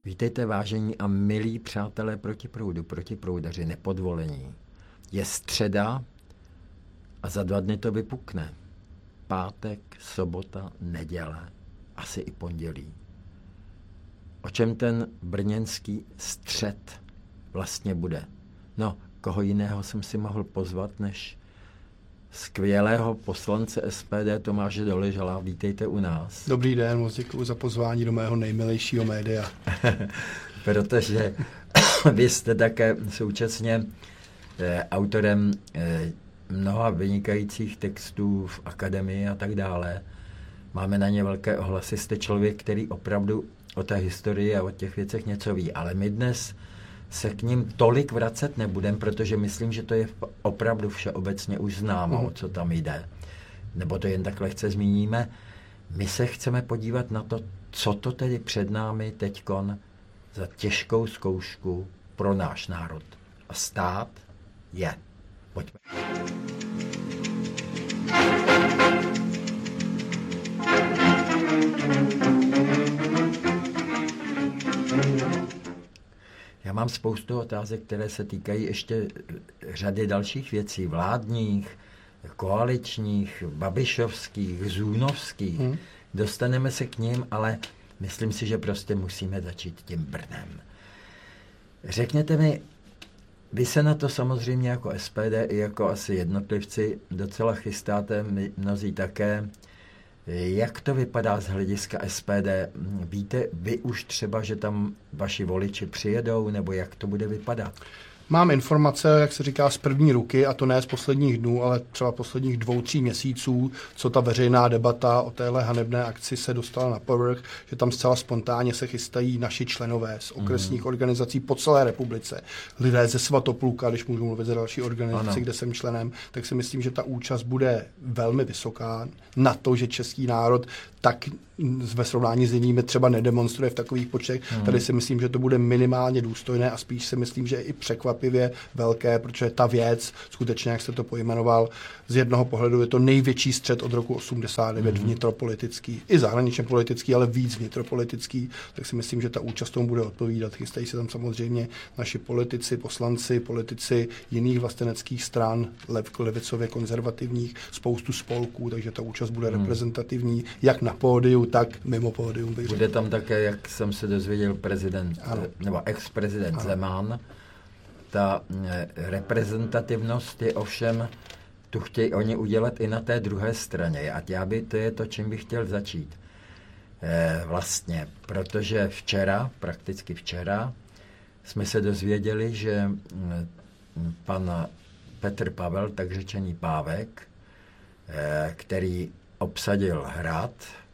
Vítejte, vážení a milí přátelé protiproudaři, nepodvolení. Je středa a za 2 dny to vypukne. Pátek, sobota, neděle, asi i pondělí. O čem ten brněnský střed vlastně bude? No, koho jiného jsem si mohl pozvat, než skvělého poslance SPD Tomáše Doležala. Vítejte u nás. Dobrý den, moc děkuji za pozvání do mého nejmilejšího média. Protože vy jste také současně autorem mnoha vynikajících textů v akademii a tak dále. Máme na ně velké ohlasy. Jste člověk, který opravdu o té historii a o těch věcech něco ví. Ale my dnes se k ním tolik vracet nebudem, protože myslím, že to je opravdu všeobecně už známo, co tam jde. Nebo to jen tak lehce zmíníme. My se chceme podívat na to, co to tedy před námi teďkon za těžkou zkoušku pro náš národ a stát je. Pojďme. Já mám spoustu otázek, které se týkají ještě řady dalších věcí, vládních, koaličních, babišovských, zůnovských. Dostaneme se k ním, ale myslím si, že prostě musíme začít tím Brnem. Řekněte mi, vy se na to samozřejmě jako SPD i jako asi jednotlivci docela chystáte, mnozí také. Jak to vypadá z hlediska SPD? Víte vy už třeba, že tam vaši voliči přijedou, nebo jak to bude vypadat? Mám informace, jak se říká, z první ruky, a to ne z posledních dnů, ale třeba posledních 2-3 měsíců, co ta veřejná debata o téhle hanebné akci se dostala na povrch, že tam zcela spontánně se chystají naši členové z okresních organizací po celé republice. Lidé ze Svatopluka, když můžu mluvit za další organizaci, kde jsem členem, tak si myslím, že ta účast bude velmi vysoká na to, že český národ tak ve srovnání s jinými třeba nedemonstruje v takových počtech. Tady si myslím, že to bude minimálně důstojné a spíš si myslím, že i překvapivě velké, protože ta věc, skutečně, jak jste to pojmenoval, z jednoho pohledu je to největší střet od roku 89 vnitropolitický, i zahraničně politický, ale víc vnitropolitický, tak si myslím, že ta účast tomu bude odpovídat. Chystají se tam samozřejmě naši politici, poslanci, politici jiných vlasteneckých stran, levicově konzervativních, spoustu spolků, takže ta účast bude reprezentativní, jak na pódiu, tak mimo pódium. Bude tam také, jak jsem se dozvěděl, prezident, nebo ex-prezident Zeman. Ta reprezentativnost je ovšem, tu chtějí oni udělat i na té druhé straně. A to je to, čím bych chtěl začít. Vlastně, protože prakticky včera, jsme se dozvěděli, že pan Petr Pavel, tak řečený Pávek, který obsadil hrad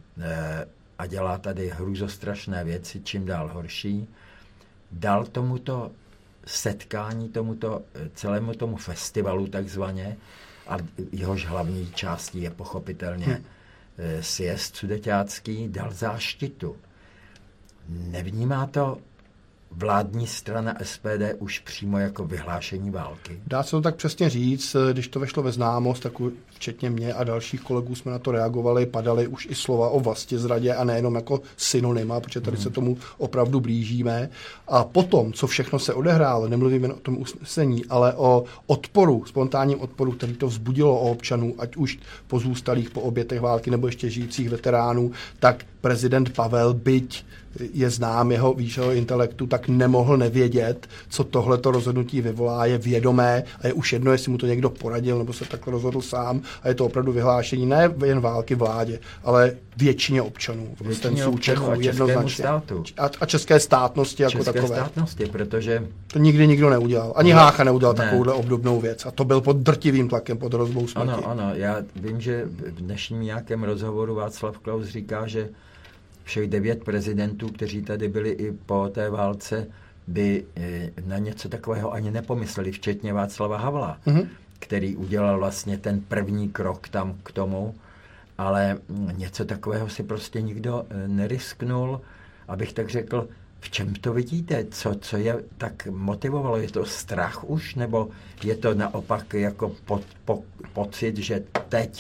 a dělá tady hrůzostrašné věci, čím dál horší, dal tomuto setkání, celému tomu festivalu takzvaně, a jehož hlavní částí je pochopitelně sjezd sudeťácký, dal záštitu. Nevnímá to vládní strana SPD už přímo jako vyhlášení války? Dá se to tak přesně říct, když to vešlo ve známost, tak včetně mě a dalších kolegů jsme na to reagovali, padaly už i slova o vlastizradě a nejenom jako synonyma, protože tady se tomu opravdu blížíme. A potom, co všechno se odehrálo, nemluvíme o tom usnesení, ale o odporu, spontánním odporu, který to vzbudilo o občanů, ať už pozůstalých po obětech války nebo ještě žijících veteránů, tak prezident Pavel, byť je znám jeho výšeho intelektu, tak nemohl nevědět, co tohleto rozhodnutí vyvolá, je vědomé a je už jedno, jestli mu to někdo poradil, nebo se takhle rozhodl sám, a je to opravdu vyhlášení ne jen války vládě, ale většině občanů, vlastenců, Čechů, jednoznačně. A české státnosti jako takové. České státnosti, protože to nikdy nikdo neudělal. Ani Hácha neudělal takovouhle obdobnou věc. A to byl pod drtivým tlakem, pod hrozbou smrti. Ano, já vím, že v dnešním nějakém rozhovoru Václav Klaus říká, že všech 9 prezidentů, kteří tady byli i po té válce, by na něco takového ani nepomysleli, včetně Václava Havla, který udělal vlastně ten první krok tam k tomu, ale něco takového si prostě nikdo nerisknul, abych tak řekl. V čem to vidíte? Co je tak motivovalo? Je to strach už? Nebo je to naopak jako pocit, že teď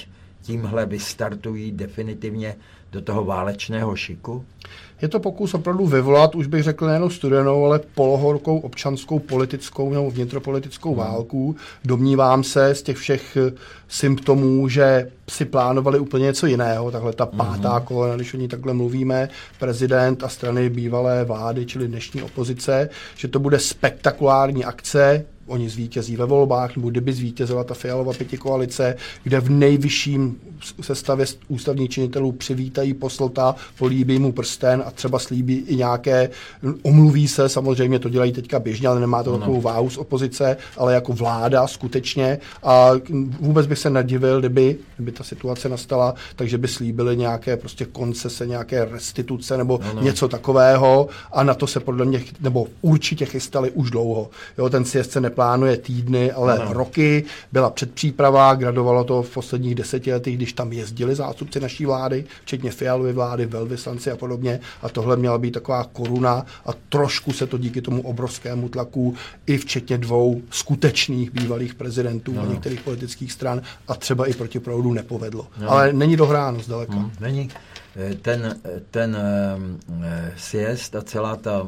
tímhle vystartují definitivně do toho válečného šiku? Je to pokus opravdu vyvolat, už bych řekl, nejenom studenou, ale polohorkou občanskou, politickou nebo vnitropolitickou válku. Domnívám se z těch všech symptomů, že si plánovali úplně něco jiného. Takhle ta pátá kolona, když o ní takhle mluvíme, prezident a strany bývalé vlády, čili dnešní opozice, že to bude spektakulární akce, oni zvítězí ve volbách, nebo kdyby zvítězila ta Fialova pětikoalice, kde v nejvyšším sestavě ústavních činitelů přivítají poslta, políbí mu prsten a třeba slíbí i nějaké, omluví se, samozřejmě to dělají teďka běžně, ale nemá to takovou váhu z opozice, ale jako vláda skutečně a vůbec bych se nedivil, kdyby ta situace nastala, takže by slíbili nějaké prostě koncese, nějaké restituce nebo něco takového a na to se podle mě, nebo určitě chystali už dlouho. Jo, ten sjezd se neplánuje týdny, ale roky, byla předpříprava, gradovalo to v posledních 10 letech, když tam jezdili zástupci naší vlády, včetně Fialovy vlády, velvyslanci a podobně a tohle měla být taková koruna a trošku se to díky tomu obrovskému tlaku i včetně 2 skutečných bývalých prezidentů a některých politických stran a třeba i proti proudu nepovedlo. Ale není dohráno zdaleka. Není. Ten sjezd a celá ta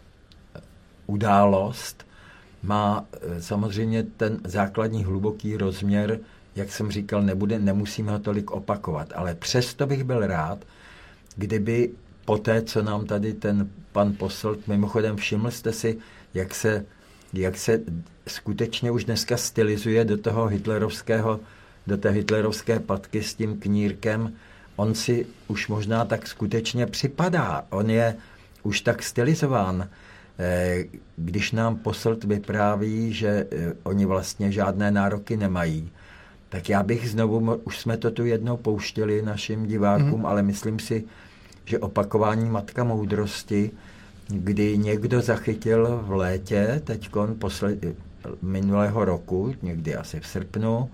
událost má samozřejmě ten základní hluboký rozměr, jak jsem říkal, nemusíme ho tolik opakovat, ale přesto bych byl rád, kdyby poté, co nám tady ten pan Posselt, mimochodem všiml jste si, jak se skutečně už dneska stylizuje do té hitlerovské patky s tím knírkem, on si už možná tak skutečně připadá, on je už tak stylizován. Když nám Posselt vypráví, že oni vlastně žádné nároky nemají, tak já bych znovu, už jsme to tu jednou pouštěli našim divákům, ale myslím si, že opakování matka moudrosti, kdy někdo zachytil v létě, teďkon minulého roku, někdy asi v srpnu,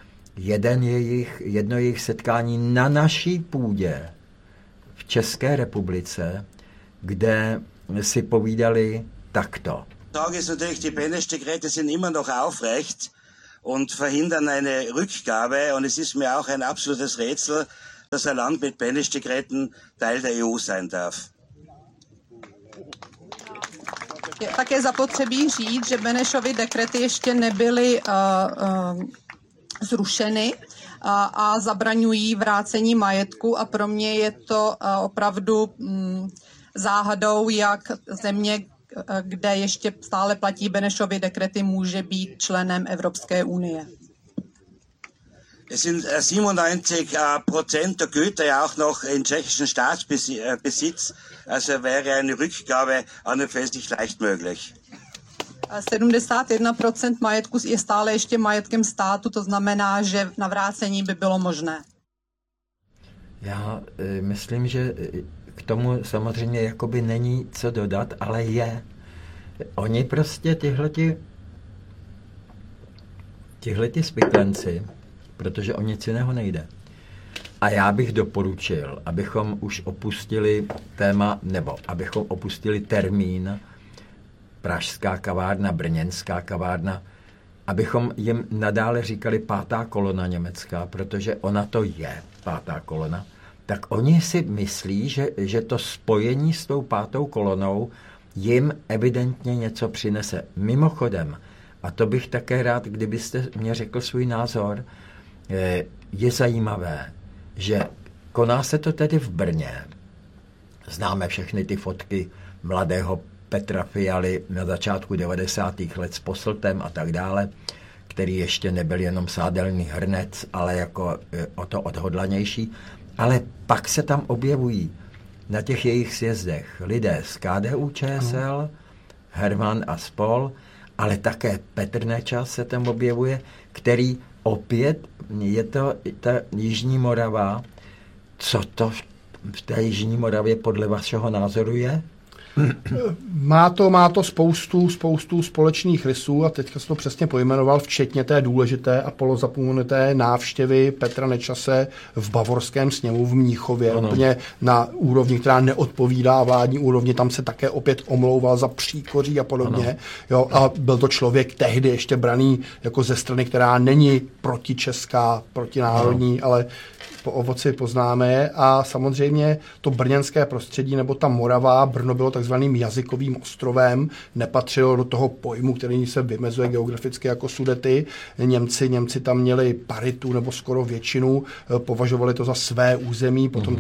jedno jejich setkání na naší půdě v České republice, kde si povídali takto. Frage ist natürlich, die Beneš-Dekrete sind immer noch aufrecht und verhindern eine Rückgabe. Und es ist mir auch ein absolutes Rätsel, dass ein Land mit Beneš-Dekreten Teil der EU sein darf. Je také zapotřebí říct, že Benešovy dekrety ještě nebyly zrušeny a zabraňují vrácení majetku a pro mě je to opravdu záhadou, jak země, kde ještě stále platí Benešovy dekrety, může být členem Evropské unie. Es sind 97% der Güter ja auch noch in tschechischem Staatsbesitz, also wäre eine Rückgabe an und für sich leicht möglich. 71% majetku je stále ještě majetkem státu, to znamená, že navrácení by bylo možné. Já myslím, že k tomu samozřejmě jakoby není co dodat, ale je. Oni prostě tihleti spiklenci, protože o nic jiného nejde. A já bych doporučil, abychom už opustili téma, nebo abychom opustili termín pražská kavárna, brněnská kavárna, abychom jim nadále říkali pátá kolona německá, protože ona to je pátá kolona, tak oni si myslí, že to spojení s tou pátou kolonou jim evidentně něco přinese. Mimochodem, a to bych také rád, kdybyste mě řekl svůj názor, je zajímavé, že koná se to tedy v Brně. Známe všechny ty fotky mladého Petra Fialy na začátku 90. let s Posseltem a tak dále, který ještě nebyl jenom sádelný hrnec, ale jako o to odhodlanější. Ale pak se tam objevují na těch jejich sjezdech lidé z KDU-ČSL, Herman a spol, ale také Petr Nečas se tam objevuje, který opět, je to ta Jižní Morava. Co to v té Jižní Moravě podle vašeho názoru je? Má to spoustu společných rysů a teďka se to přesně pojmenoval, včetně té důležité a polozapomenuté návštěvy Petra Nečase v Bavorském sněmu v Mnichově, úplně na úrovni, která neodpovídá vládní úrovni, tam se také opět omlouval za příkoří a podobně. Jo, a byl to člověk tehdy ještě braný jako ze strany, která není protičeská, protinárodní, ale po ovoci poznáme je. A samozřejmě to brněnské prostředí nebo ta Morava, Brno bylo takzvaným jazykovým ostrovem, nepatřilo do toho pojmu, který se vymezuje geograficky jako Sudety. Němci tam měli paritu nebo skoro většinu, považovali to za své území, potom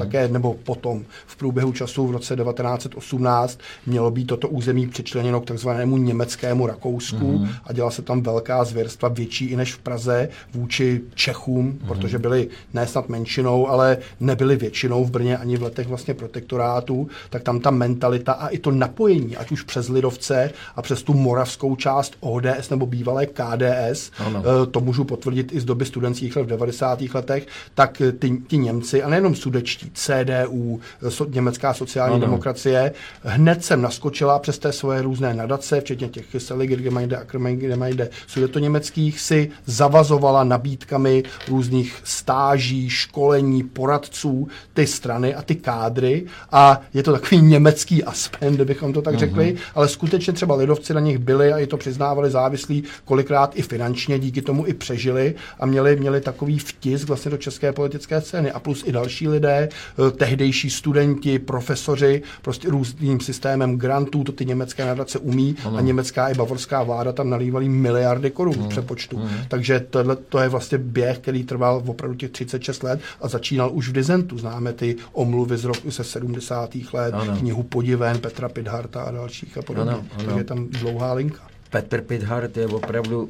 v průběhu času v roce 1918 mělo být toto území přičleněno k takzvanému německému Rakousku a dělala se tam velká zvěrstva, větší i než v Praze, vůči Čechům, protože byli ne snad menšinou, ale nebyli většinou v Brně ani v letech vlastně protektorátu, tak tam ta mentalita a i to napojení, ať už přes lidovce a přes tu moravskou část ODS nebo bývalé KDS, to můžu potvrdit i z doby studentských let v 90. letech, tak ti Němci, a nejenom sudečtí, CDU, německá sociální demokracie, hned sem naskočila přes té svoje různé nadace, včetně těch Seligergemeinde, Akrogemeinde sudetoněmeckých, si zavazovala nabídkami různých stáží, školení, poradců, ty strany a ty kádry a je to takový německý Aspen, kdybychom to tak řekli, ale skutečně třeba lidovci na nich byli a i to přiznávali závislí, kolikrát i finančně, díky tomu i přežili a měli takový vtisk vlastně do české politické scény a plus i další lidé, tehdejší studenti, profesoři, prostě různým systémem grantů, to ty německé nadace umí a německá i bavorská vláda tam nalívali miliardy korun v přepočtu. Takže to je vlastně běh, který trval opravdu těch 36 let a začínal už v Dizentu. Známe ty omluvy z roku se 70. let, knihu Podiven Petra Pithardta a dalších a podobně. Takže je tam dlouhá linka. Petr Pithardt je opravdu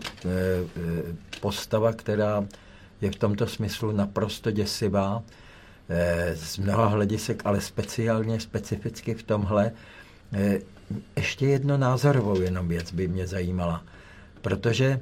postava, která je v tomto smyslu naprosto děsivá, z mnoha hledisek, ale specificky v tomhle. Ještě jedno názorovou jenom věc by mě zajímala, protože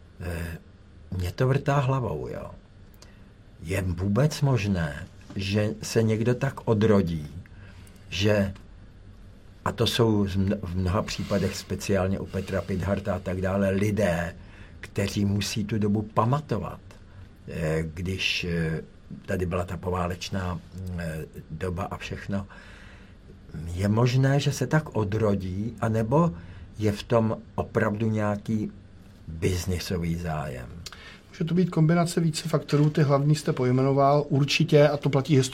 mě to vrtá hlavou, jo. Je vůbec možné, že se někdo tak odrodí, že, a to jsou v mnoha případech speciálně u Petra Pithardta a tak dále, lidé, kteří musí tu dobu pamatovat, když tady byla ta poválečná doba a všechno. Je možné, že se tak odrodí, anebo je v tom opravdu nějaký biznisový zájem? Může to být kombinace více faktorů, ty hlavní jste pojmenoval, určitě, a to platí historicky,